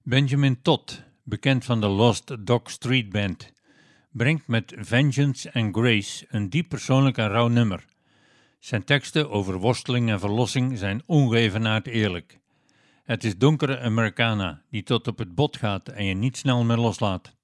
Benjamin Todd, bekend van de Lost Dog Street Band, brengt met Vengeance and Grace een diep persoonlijk en rauw nummer. Zijn teksten over worsteling en verlossing zijn ongeëvenaard eerlijk. Het is donkere Americana die tot op het bot gaat en je niet snel meer loslaat.